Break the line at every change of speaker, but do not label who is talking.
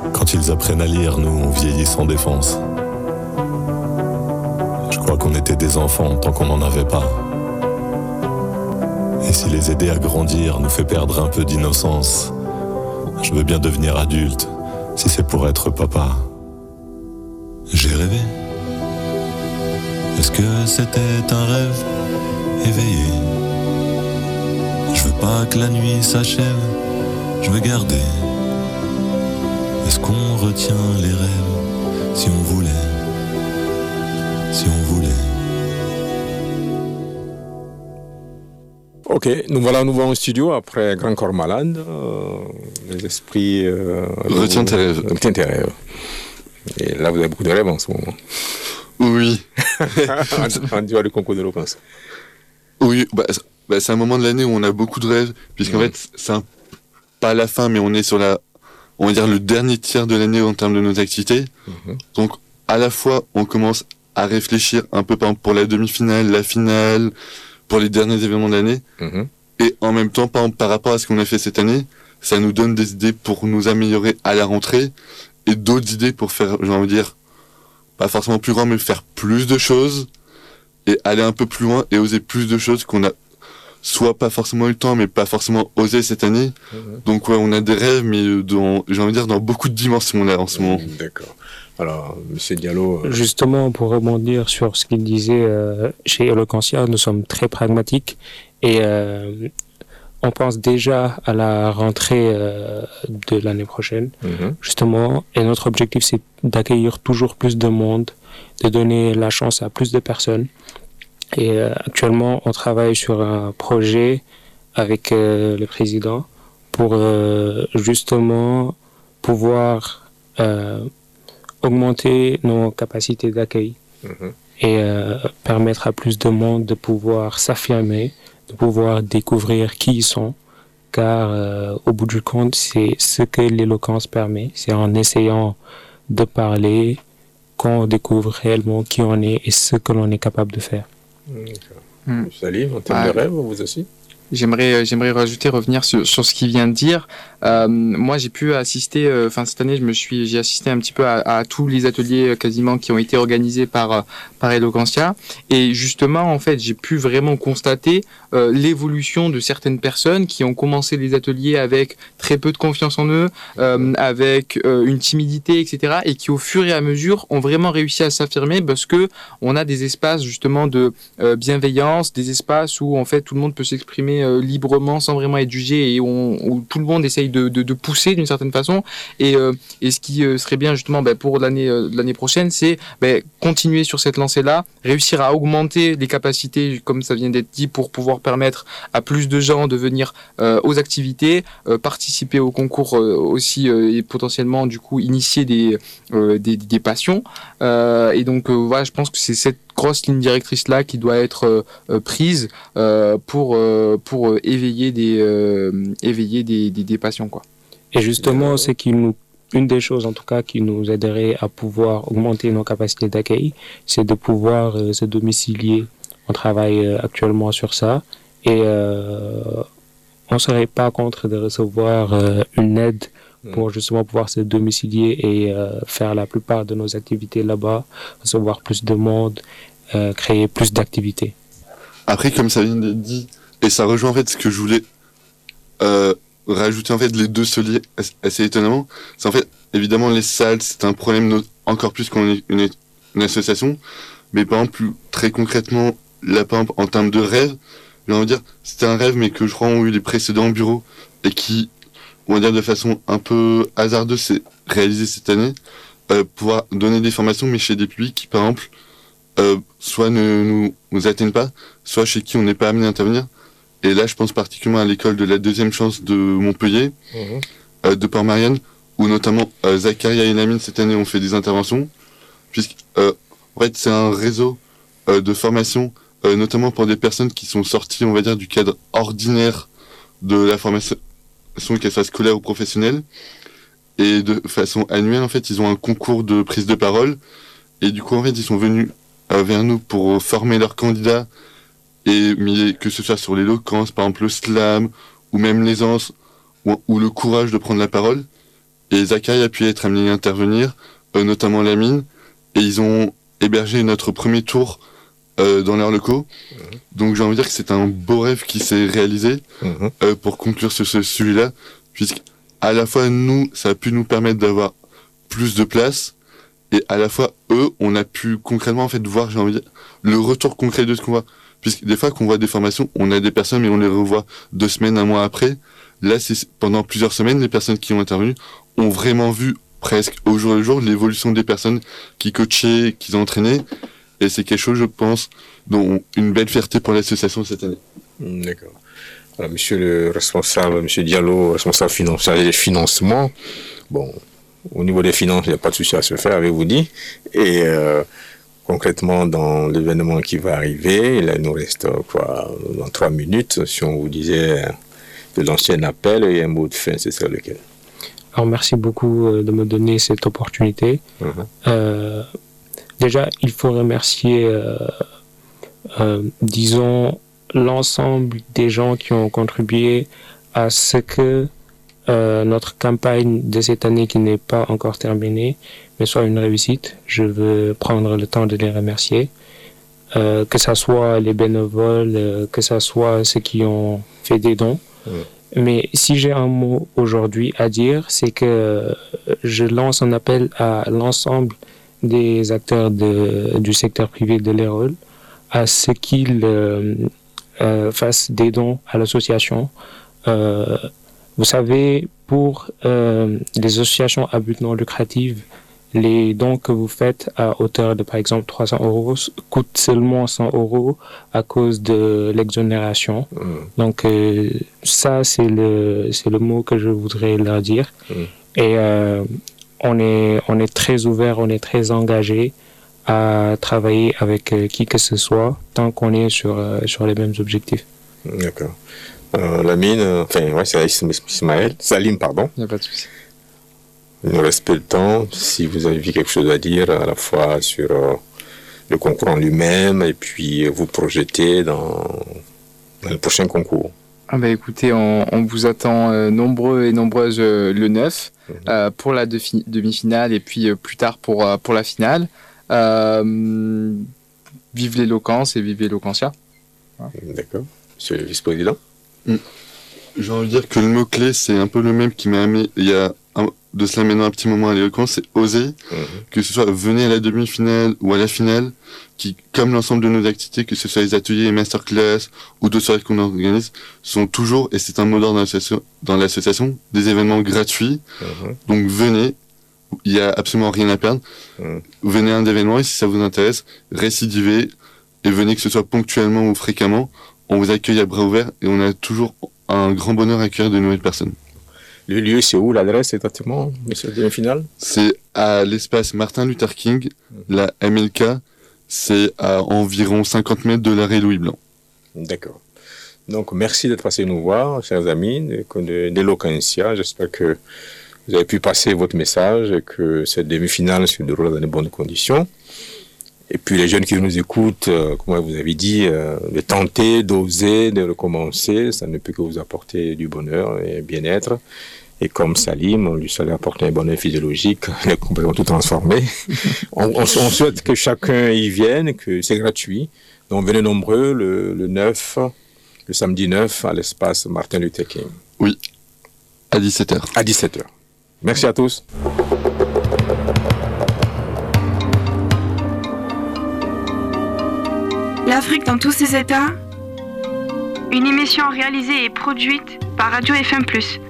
Quand ils apprennent à lire, nous, on vieillit sans défense. Je crois qu'on était des enfants tant qu'on n'en avait pas. Et si les aider à grandir nous fait perdre un peu d'innocence, je veux bien devenir adulte, si c'est pour être papa. J'ai rêvé. Est-ce que c'était un rêve éveillé? Je veux pas que la nuit s'achève, je veux garder. Est-ce qu'on retient les rêves si on voulait? Si on voulait.
Ok, nous voilà à nouveau en studio après Grand Corps Malade. Les esprits.
Retiens tes rêves.
Retiens tes rêves. Et là, vous avez beaucoup de rêves en ce moment.
Oui.
On dit le concours de l'eloquence.
Oui, c'est un moment de l'année où on a beaucoup de rêves, puisqu'en fait, c'est pas la fin, mais on est sur on va dire le dernier tiers de l'année en termes de nos activités. Donc, à la fois, on commence à réfléchir un peu, par exemple, pour la demi-finale, la finale, pour les derniers événements de l'année. Et en même temps, par rapport à ce qu'on a fait cette année, ça nous donne des idées pour nous améliorer à la rentrée, et d'autres idées pour faire, j'ai envie de dire, pas forcément plus grand, mais faire plus de choses, et aller un peu plus loin, et oser plus de choses qu'on a soit pas forcément eu le temps, mais pas forcément osé cette année. Donc ouais, on a des rêves, mais j'ai envie de dire, dans beaucoup de dimensions là, en ce moment.
D'accord. Alors, M. Diallo...
Justement, pour rebondir sur ce qu'il disait, chez Eloquentia, nous sommes très pragmatiques, et on pense déjà à la rentrée de l'année prochaine, justement, et notre objectif, c'est d'accueillir toujours plus de monde, de donner la chance à plus de personnes. Et actuellement, on travaille sur un projet avec le président pour justement pouvoir augmenter nos capacités d'accueil et permettre à plus de monde de pouvoir s'affirmer, de pouvoir découvrir qui ils sont, car au bout du compte, c'est ce que l'éloquence permet. C'est en essayant de parler qu'on découvre réellement qui on est et ce que l'on est capable de faire.
Salim, en termes de rêve, vous aussi?
J'aimerais revenir sur ce qu'il vient de dire. Moi, j'ai pu assister, cette année, j'ai assisté un petit peu à tous les ateliers quasiment qui ont été organisés par Eloquentia. Et justement, en fait, j'ai pu vraiment constater l'évolution de certaines personnes qui ont commencé les ateliers avec très peu de confiance en eux, avec une timidité, etc. Et qui, au fur et à mesure, ont vraiment réussi à s'affirmer parce que on a des espaces justement de bienveillance, des espaces où en fait tout le monde peut s'exprimer librement sans vraiment être jugé et où tout le monde essaye de pousser d'une certaine façon et ce qui serait bien justement pour l'année prochaine, c'est continuer sur cette lancée-là, réussir à augmenter les capacités comme ça vient d'être dit pour pouvoir permettre à plus de gens de venir aux activités, participer au concours aussi et potentiellement du coup initier des passions et donc voilà, je pense que c'est cette grosse ligne directrice là qui doit être prise pour éveiller des passions quoi.
Et justement, une des choses en tout cas qui nous aiderait à pouvoir augmenter nos capacités d'accueil, c'est de pouvoir se domicilier. On travaille actuellement sur ça et on ne serait pas contre de recevoir une aide pour justement pouvoir se domicilier et faire la plupart de nos activités là-bas, recevoir plus de monde, créer plus d'activités.
Après, comme ça vient d'être dit, et ça rejoint en fait ce que je voulais rajouter, en fait les deux se lient assez étonnamment, c'est en fait évidemment les salles, c'est un problème encore plus qu'on est une association, mais par exemple très concrètement, là par exemple en termes de rêve, j'ai envie de dire c'était un rêve mais que je crois ont eu les précédents bureaux et qui, on va dire de façon un peu hasardeuse, s'est réalisé cette année, pouvoir donner des formations mais chez des publics qui par exemple soit ne nous atteignent pas, soit chez qui on n'est pas amené à intervenir. Et là, je pense particulièrement à l'école de la deuxième chance de Montpellier, de Port-Marianne, où notamment Zacharia et Lamine cette année ont fait des interventions, puisque en fait c'est un réseau de formation, notamment pour des personnes qui sont sorties, on va dire, du cadre ordinaire de la formation, qu'elle soit scolaire ou professionnelle, et de façon annuelle, en fait, ils ont un concours de prise de parole, et du coup, en fait, ils sont venus vers nous pour former leurs candidats, et que ce soit sur l'éloquence, par exemple le slam, ou même l'aisance, ou le courage de prendre la parole. Et Zachary a pu être amené à intervenir, notamment Lamine, et ils ont hébergé notre premier tour dans leurs locaux. Donc j'ai envie de dire que c'est un beau rêve qui s'est réalisé pour conclure sur celui-là, puisque à la fois nous, ça a pu nous permettre d'avoir plus de place, et à la fois eux, on a pu concrètement en fait voir, j'ai envie de dire, le retour concret de ce qu'on voit. Puisque des fois qu'on voit des formations, on a des personnes mais on les revoit 2 semaines, 1 mois après. Là, c'est pendant plusieurs semaines, les personnes qui ont intervenu ont vraiment vu presque au jour le jour l'évolution des personnes qui coachaient, qui entraînaient. Et c'est quelque chose, je pense, dont une belle fierté pour l'association cette année.
D'accord. Alors, monsieur le responsable, monsieur Diallo, responsable financier et financement, bon, au niveau des finances, il n'y a pas de souci à se faire, avez-vous dit. Et concrètement, dans l'événement qui va arriver, il nous reste dans 3 minutes, si on vous disait de l'ancien appel et un mot de fin, ce serait lequel?
Alors, merci beaucoup de me donner cette opportunité. Déjà, il faut remercier, disons, l'ensemble des gens qui ont contribué à ce que notre campagne de cette année, qui n'est pas encore terminée, mais soit une réussite. Je veux prendre le temps de les remercier. Que ce soit les bénévoles, que ce soit ceux qui ont fait des dons. Mais si j'ai un mot aujourd'hui à dire, c'est que je lance un appel à l'ensemble des acteurs du secteur privé de l'Hérault à ce qu'ils fassent des dons à l'association. Vous savez, pour les associations à but non lucratif, les dons que vous faites à hauteur de, par exemple, 300 € coûtent seulement 100 € à cause de l'exonération. Donc, ça, c'est le mot que je voudrais leur dire. Et on est très ouvert, on est très engagé à travailler avec qui que ce soit, tant qu'on est sur les mêmes objectifs.
D'accord. Lamine, c'est Salim, pardon.
Il n'y a pas de souci.
Il nous reste peu de temps. Si vous avez quelque chose à dire, à la fois sur le concours en lui-même, et puis vous projeter dans le prochain concours.
Écoutez, on vous attend nombreux et nombreuses le 9 pour la demi-finale et puis plus tard pour la finale. Vive l'éloquence et vive l'éloquentia.
D'accord. Monsieur le vice-président.
J'ai envie de dire que le mot-clé, c'est un peu le même qui m'a amené il y a de cela maintenant un petit moment à l'éloquence, c'est oser, que ce soit venez à la demi-finale ou à la finale, qui, comme l'ensemble de nos activités, que ce soit les ateliers, masterclass ou d'autres soirées qu'on organise, sont toujours, et c'est un mot d'ordre dans l'association, des événements gratuits. Donc venez, il n'y a absolument rien à perdre. Venez à un événement et si ça vous intéresse, récidivez et venez, que ce soit ponctuellement ou fréquemment. On vous accueille à bras ouverts et on a toujours un grand bonheur à accueillir de nouvelles personnes.
Le lieu, c'est où? L'adresse exactement de cette demi-finale? C'est
à l'espace Martin Luther King, la MLK. C'est à environ 50 mètres de l'arrêt Louis Blanc.
D'accord. Donc, merci d'être passé nous voir, chers amis d'Eloquentia. J'espère que vous avez pu passer votre message et que cette demi-finale se déroule dans de bonnes conditions. Et puis, les jeunes qui nous écoutent, comme vous avez dit, de tenter, d'oser, de recommencer, ça ne peut que vous apporter du bonheur et bien-être. Et comme Salim, on lui savait apporter un bonheur physiologique, il est complètement tout transformé. on souhaite que chacun y vienne, que c'est gratuit. Donc venez nombreux le samedi 9 à l'espace Martin Luther King.
Oui, à 17h.
À 17h. Merci à tous.
L'Afrique dans tous ses états. Une émission réalisée et produite par Radio FM+.